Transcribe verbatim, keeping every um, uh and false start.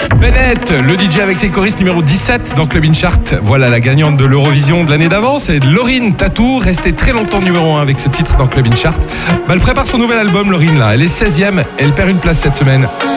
Bennett, le D J avec ses choristes numéro dix-sept dans Club In Chart. Voilà la gagnante de l'Eurovision de l'année d'avant, c'est Lauryn Tatou, restée très longtemps numéro un avec ce titre dans Club In Chart. Bah, elle prépare son nouvel album, Lauryn, là. Elle est seizième, elle perd une place cette semaine.